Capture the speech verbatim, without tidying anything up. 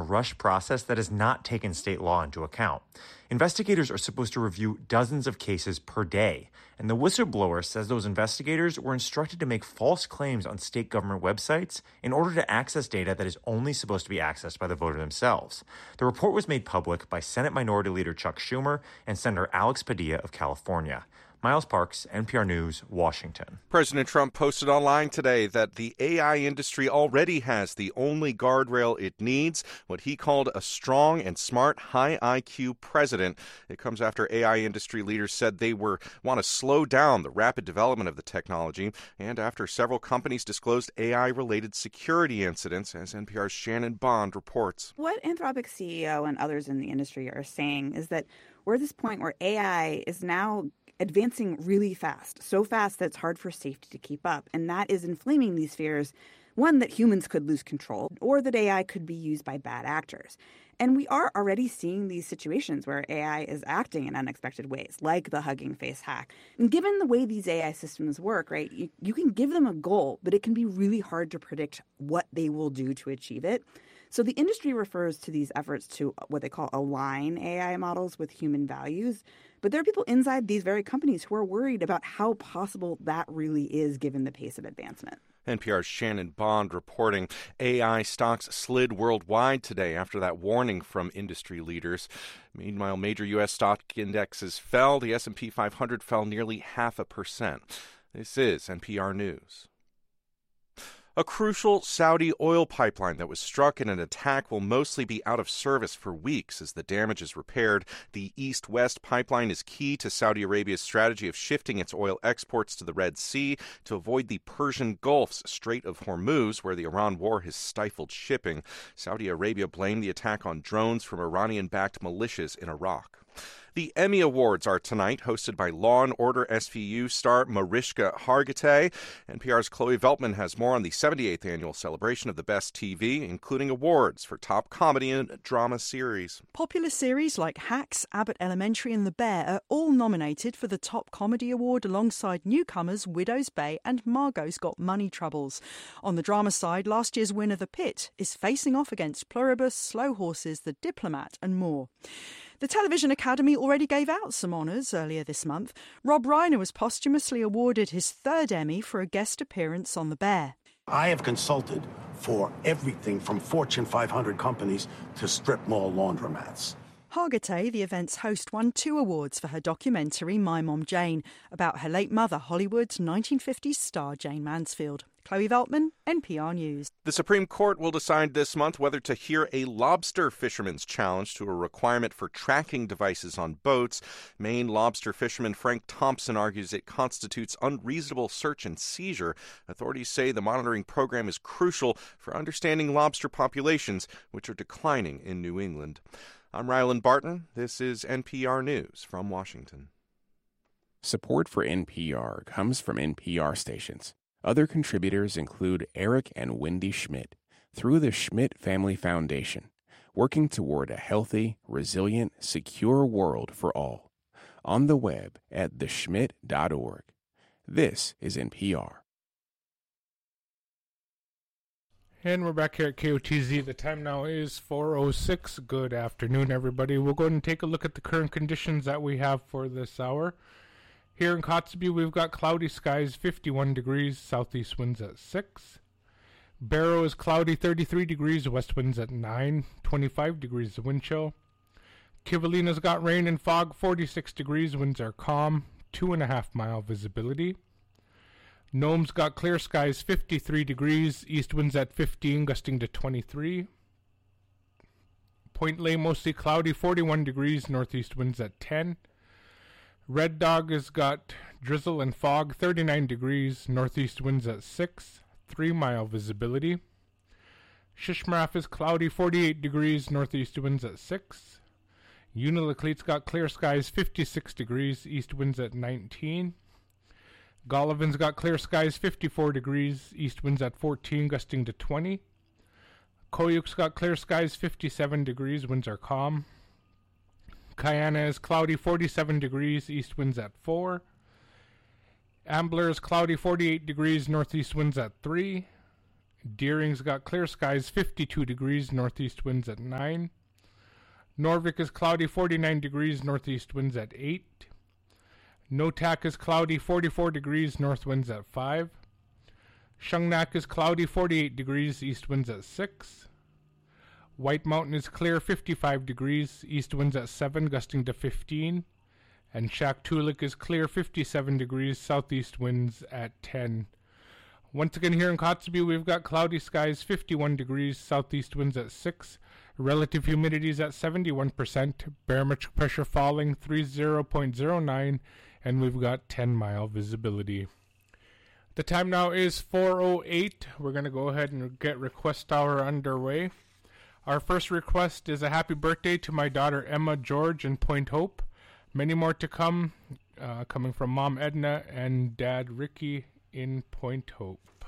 rushed process that has not taken state law into account. Investigators are supposed to review dozens of cases per day, and the whistleblower says those investigators were instructed to make false claims on state government websites in order to access data that is only supposed to be accessed by the voter themselves. The report was made public by Senate Minority Leader Chuck Schumer and Senator Alex Padilla of California. Miles Parks, N P R News, Washington. President Trump posted online today that the A I industry already has the only guardrail it needs, what he called a strong and smart, high I Q president. It comes after A I industry leaders said they were want to slow down the rapid development of the technology, and after several companies disclosed A I-related security incidents, as N P R's Shannon Bond reports. What Anthropic C E O and others in the industry are saying is that we're at this point where A I is now advancing really fast, so fast that it's hard for safety to keep up. And that is inflaming these fears, one, that humans could lose control, or that A I could be used by bad actors. And we are already seeing these situations where A I is acting in unexpected ways, like the Hugging Face hack. And given the way these A I systems work, right, you, you can give them a goal, but it can be really hard to predict what they will do to achieve it. So the industry refers to these efforts to what they call align A I models with human values. But there are people inside these very companies who are worried about how possible that really is given the pace of advancement. N P R's Shannon Bond reporting. A I stocks slid worldwide today after that warning from industry leaders. Meanwhile, major U S stock indexes fell. The S and P five hundred fell nearly half a percent. This is N P R News. A crucial Saudi oil pipeline that was struck in an attack will mostly be out of service for weeks as the damage is repaired. The East-West pipeline is key to Saudi Arabia's strategy of shifting its oil exports to the Red Sea to avoid the Persian Gulf's Strait of Hormuz, where the Iran war has stifled shipping. Saudi Arabia blamed the attack on drones from Iranian-backed militias in Iraq. The Emmy Awards are tonight, hosted by Law and Order S V U star Mariska Hargitay. N P R's Chloe Veltman has more on the seventy-eighth annual celebration of the best T V, including awards for top comedy and drama series. Popular series like Hacks, Abbott Elementary and The Bear are all nominated for the top comedy award alongside newcomers Widow's Bay and Margot's Got Money Troubles. On the drama side, last year's winner The Pit is facing off against Pluribus, Slow Horses, The Diplomat and more. The Television Academy already gave out some honours earlier this month. Rob Reiner was posthumously awarded his third Emmy for a guest appearance on The Bear. I have consulted for everything from Fortune five hundred companies to strip mall laundromats. Hargitay, the event's host, won two awards for her documentary My Mom Jane, about her late mother, Hollywood's nineteen fifties star Jane Mansfield. Chloe Veltman, N P R News. The Supreme Court will decide this month whether to hear a lobster fisherman's challenge to a requirement for tracking devices on boats. Maine lobster fisherman Frank Thompson argues it constitutes unreasonable search and seizure. Authorities say the monitoring program is crucial for understanding lobster populations, which are declining in New England. I'm Ryland Barton. This is N P R News from Washington. Support for N P R comes from N P R stations. Other contributors include Eric and Wendy Schmidt through the Schmidt Family Foundation, working toward a healthy, resilient, secure world for all. On the web at the schmidt dot org. This is N P R. And we're back here at K O T Z. The time now is four oh six. Good afternoon, everybody. We'll go ahead and take a look at the current conditions that we have for this hour. Here in Kotzebue, we've got cloudy skies, fifty-one degrees, southeast winds at six. Barrow is cloudy, thirty-three degrees, west winds at nine, twenty-five degrees the wind chill. Kivalina's got rain and fog, forty-six degrees, winds are calm, two and a half mile visibility. Nome's got clear skies, fifty-three degrees, east winds at fifteen, gusting to twenty-three. Point Lay mostly cloudy, forty-one degrees, northeast winds at ten. Red Dog has got drizzle and fog, thirty-nine degrees, northeast winds at six, three mile visibility. Shishmaref is cloudy, forty-eight degrees, northeast winds at six. Unalakleet's got clear skies, fifty-six degrees, east winds at nineteen. Gollivan's got clear skies, fifty-four degrees, east winds at fourteen, gusting to twenty. Koyuk's got clear skies, fifty-seven degrees, winds are calm. Kayana is cloudy, forty-seven degrees, east winds at four. Ambler is cloudy, forty-eight degrees, northeast winds at three. Deering's got clear skies, fifty-two degrees, northeast winds at nine. Norvik is cloudy, forty-nine degrees, northeast winds at eight. Notak is cloudy, forty-four degrees, north winds at five. Shungnak is cloudy, forty-eight degrees, east winds at six. White Mountain is clear, fifty-five degrees, east winds at seven, gusting to fifteen. And Shaktoolik is clear, fifty-seven degrees, southeast winds at ten. Once again here in Kotzebue, we've got cloudy skies, fifty-one degrees, southeast winds at six. Relative humidity is at seventy-one percent, barometric pressure falling, thirty point zero nine, and we've got ten mile visibility. The time now is four oh eight. We're going to go ahead and get request hour underway. Our first request is a happy birthday to my daughter Emma George in Point Hope. Many more to come, uh, coming from Mom Edna and Dad Ricky in Point Hope.